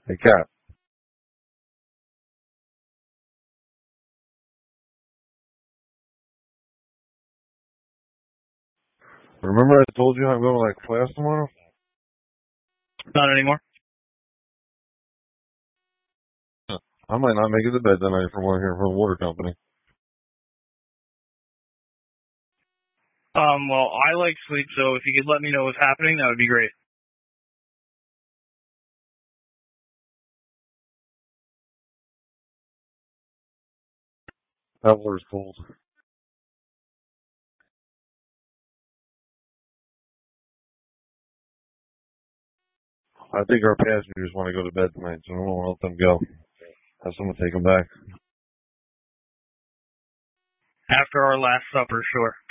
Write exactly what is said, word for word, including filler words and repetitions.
Hey, Kat. Remember I told you I'm going to like class tomorrow? Not anymore. I might not make it to bed tonight from working for the water company. Um, well, I like sleep, so if you could let me know what's happening, that would be great. That water's cold. I think our passengers want to go to bed tonight, so I don't want to let them go. Have someone take them back. After our last supper, sure.